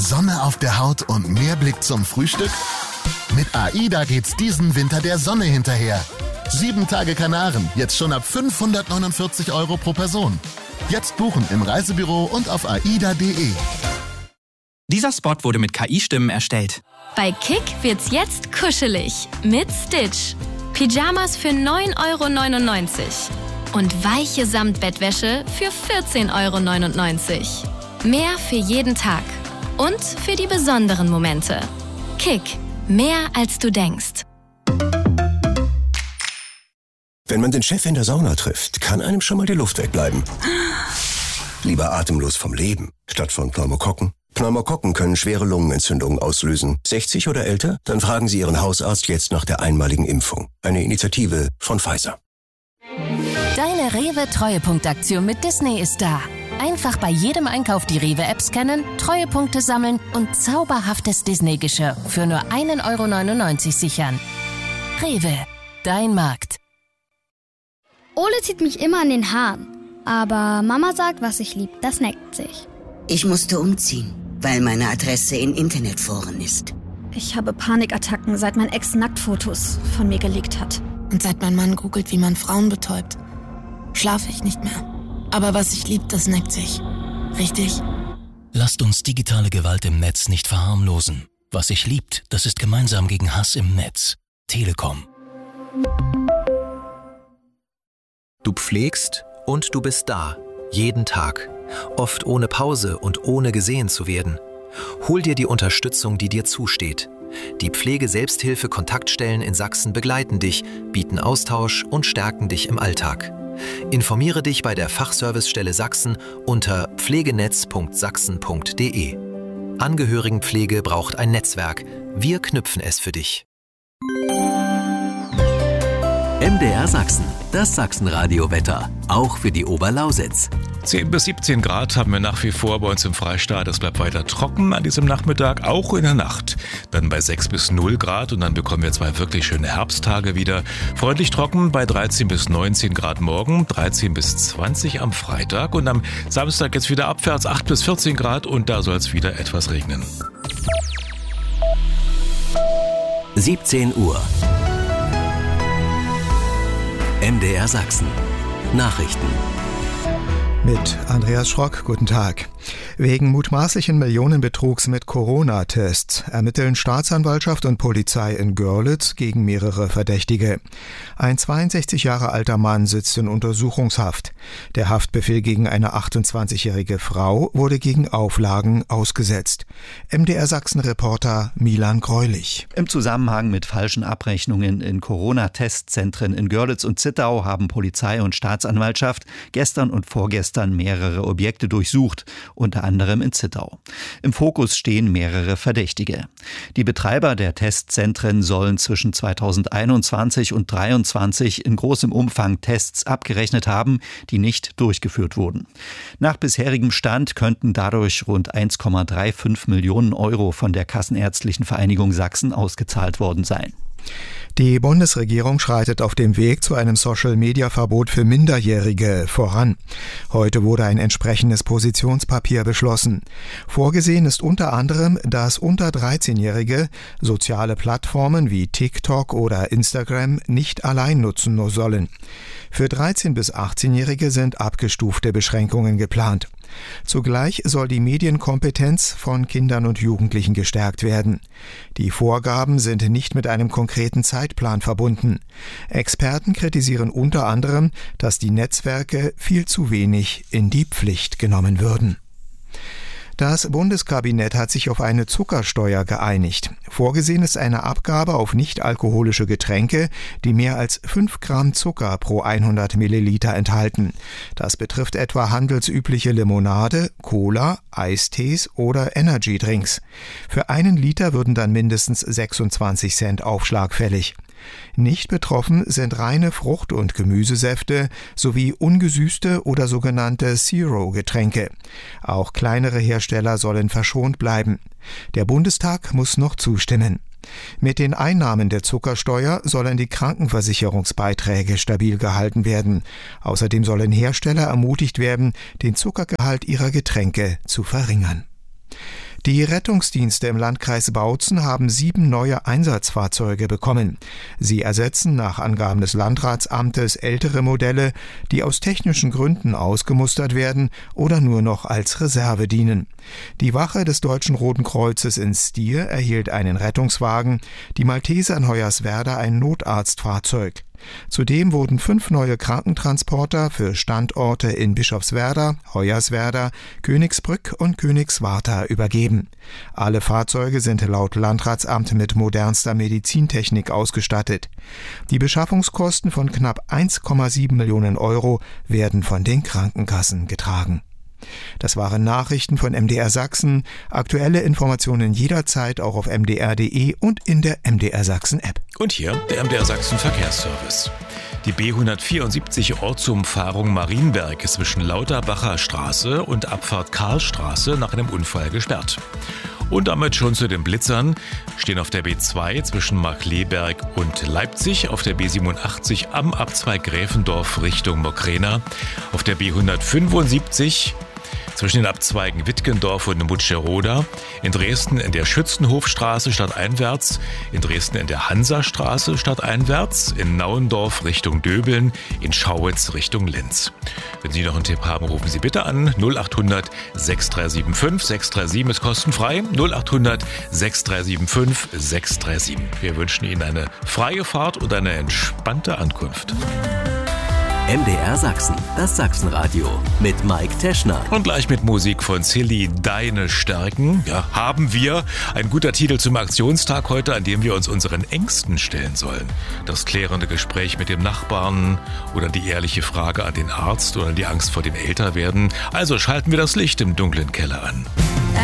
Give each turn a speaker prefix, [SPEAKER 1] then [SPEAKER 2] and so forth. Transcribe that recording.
[SPEAKER 1] Sonne auf der Haut und mehr Blick zum Frühstück? Mit AIDA geht's diesen Winter der Sonne hinterher. 7 Tage Kanaren, jetzt schon ab 549 € pro Person. Jetzt buchen im Reisebüro und auf aida.de.
[SPEAKER 2] Dieser Spot wurde mit KI-Stimmen erstellt.
[SPEAKER 3] Bei Kick wird's jetzt kuschelig mit Stitch. Pyjamas für 9,99 € und weiche Samtbettwäsche für 14,99 €. Mehr für jeden Tag und für die besonderen Momente. Kick, mehr als du denkst.
[SPEAKER 4] Wenn man den Chef in der Sauna trifft, kann einem schon mal die Luft wegbleiben. Lieber atemlos vom Leben, statt von Pneumokokken. Pneumokokken können schwere Lungenentzündungen auslösen. 60 oder älter? Dann fragen Sie Ihren Hausarzt jetzt nach der einmaligen Impfung. Eine Initiative von Pfizer.
[SPEAKER 5] Deine Rewe-Treuepunktaktion mit Disney ist da. Einfach bei jedem Einkauf die Rewe-App scannen, Treuepunkte sammeln und zauberhaftes Disney-Geschirr für nur 1,99 € sichern. Rewe, dein Markt.
[SPEAKER 6] Ole zieht mich immer an den Haaren. Aber Mama sagt, was ich lieb, das neckt sich.
[SPEAKER 7] Ich musste umziehen, weil meine Adresse in Internetforen ist.
[SPEAKER 8] Ich habe Panikattacken, seit mein Ex Nacktfotos von mir geleakt hat.
[SPEAKER 9] Und seit mein Mann googelt, wie man Frauen betäubt, schlafe ich nicht mehr. Aber was ich lieb, das neckt sich. Richtig?
[SPEAKER 10] Lasst uns digitale Gewalt im Netz nicht verharmlosen. Was sich liebt, das ist gemeinsam gegen Hass im Netz. Telekom.
[SPEAKER 11] Du pflegst und du bist da. Jeden Tag. Oft ohne Pause und ohne gesehen zu werden. Hol dir die Unterstützung, die dir zusteht. Die Pflege-Selbsthilfe-Kontaktstellen in Sachsen begleiten dich, bieten Austausch und stärken dich im Alltag. Informiere dich bei der Fachservicestelle Sachsen unter pflegenetz.sachsen.de. Angehörigenpflege braucht ein Netzwerk. Wir knüpfen es für dich.
[SPEAKER 12] MDR Sachsen, das Sachsenradio-Wetter, auch für die Oberlausitz.
[SPEAKER 13] 10 bis 17 Grad haben wir nach wie vor bei uns im Freistaat. Es bleibt weiter trocken an diesem Nachmittag, auch in der Nacht. Dann bei 6 bis 0 Grad und dann bekommen wir 2 wirklich schöne Herbsttage wieder. Freundlich trocken bei 13 bis 19 Grad morgen, 13 bis 20 am Freitag. Und am Samstag jetzt wieder abwärts 8 bis 14 Grad und da soll es wieder etwas regnen.
[SPEAKER 12] 17 Uhr. MDR Sachsen. Nachrichten.
[SPEAKER 14] Mit Andreas Schrock, guten Tag. Wegen mutmaßlichen Millionenbetrugs mit Corona-Tests ermitteln Staatsanwaltschaft und Polizei in Görlitz gegen mehrere Verdächtige. Ein 62 Jahre alter Mann sitzt in Untersuchungshaft. Der Haftbefehl gegen eine 28-jährige Frau wurde gegen Auflagen ausgesetzt. MDR Sachsen-Reporter Milan Greulich.
[SPEAKER 15] Im Zusammenhang mit falschen Abrechnungen in Corona-Testzentren in Görlitz und Zittau haben Polizei und Staatsanwaltschaft gestern und vorgestern mehrere Objekte durchsucht, unter anderem in Zittau. Im Fokus stehen mehrere Verdächtige. Die Betreiber der Testzentren sollen zwischen 2021 und 2023 in großem Umfang Tests abgerechnet haben, die nicht durchgeführt wurden. Nach bisherigem Stand könnten dadurch rund 1,35 Millionen € von der Kassenärztlichen Vereinigung Sachsen ausgezahlt worden sein.
[SPEAKER 14] Die Bundesregierung schreitet auf dem Weg zu einem Social-Media-Verbot für Minderjährige voran. Heute wurde ein entsprechendes Positionspapier beschlossen. Vorgesehen ist unter anderem, dass unter 13-Jährige soziale Plattformen wie TikTok oder Instagram nicht allein nutzen nur sollen. Für 13- bis 18-Jährige sind abgestufte Beschränkungen geplant. Zugleich soll die Medienkompetenz von Kindern und Jugendlichen gestärkt werden. Die Vorgaben sind nicht mit einem konkreten Zeitplan verbunden. Experten kritisieren unter anderem, dass die Netzwerke viel zu wenig in die Pflicht genommen würden. Das Bundeskabinett hat sich auf eine Zuckersteuer geeinigt. Vorgesehen ist eine Abgabe auf nicht-alkoholische Getränke, die mehr als 5 Gramm Zucker pro 100 Milliliter enthalten. Das betrifft etwa handelsübliche Limonade, Cola, Eistees oder Energydrinks. Für 1 Liter würden dann mindestens 26 Cent Aufschlag fällig. Nicht betroffen sind reine Frucht- und Gemüsesäfte sowie ungesüßte oder sogenannte Zero-Getränke. Auch kleinere Hersteller sollen verschont bleiben. Der Bundestag muss noch zustimmen. Mit den Einnahmen der Zuckersteuer sollen die Krankenversicherungsbeiträge stabil gehalten werden. Außerdem sollen Hersteller ermutigt werden, den Zuckergehalt ihrer Getränke zu verringern. Die Rettungsdienste im Landkreis Bautzen haben 7 neue Einsatzfahrzeuge bekommen. Sie ersetzen nach Angaben des Landratsamtes ältere Modelle, die aus technischen Gründen ausgemustert werden oder nur noch als Reserve dienen. Die Wache des Deutschen Roten Kreuzes in Stier erhielt einen Rettungswagen, die Malteser in Hoyerswerda ein Notarztfahrzeug. Zudem wurden 5 neue Krankentransporter für Standorte in Bischofswerda, Hoyerswerda, Königsbrück und Königswartha übergeben. Alle Fahrzeuge sind laut Landratsamt mit modernster Medizintechnik ausgestattet. Die Beschaffungskosten von knapp 1,7 Millionen Euro werden von den Krankenkassen getragen. Das waren Nachrichten von MDR Sachsen. Aktuelle Informationen jederzeit auch auf mdr.de und in der MDR Sachsen App.
[SPEAKER 13] Und hier der MDR Sachsen Verkehrsservice. Die B174 Ortsumfahrung Marienberg ist zwischen Lauterbacher Straße und Abfahrt Karlstraße nach einem Unfall gesperrt. Und damit schon zu den Blitzern stehen auf der B2 zwischen Markleberg und Leipzig, auf der B87 am Abzweig Gräfendorf Richtung Mokrena, auf der B175 zwischen den Abzweigen Wittgendorf und Mutscherroda, in Dresden in der Schützenhofstraße stadteinwärts, in Dresden in der Hansastraße stadteinwärts, in Nauendorf Richtung Döbeln, in Schauitz Richtung Linz. Wenn Sie noch einen Tipp haben, rufen Sie bitte an 0800 6375 637, ist kostenfrei, 0800 6375 637. Wir wünschen Ihnen eine freie Fahrt und eine entspannte Ankunft.
[SPEAKER 12] MDR Sachsen, das Sachsenradio mit Mike Teschner.
[SPEAKER 13] Und gleich mit Musik von Silly, Deine Stärken. Ja, haben wir. Ein guter Titel zum Aktionstag heute, an dem wir uns unseren Ängsten stellen sollen. Das klärende Gespräch mit dem Nachbarn oder die ehrliche Frage an den Arzt oder die Angst vor dem Älterwerden. Also schalten wir das Licht im dunklen Keller an.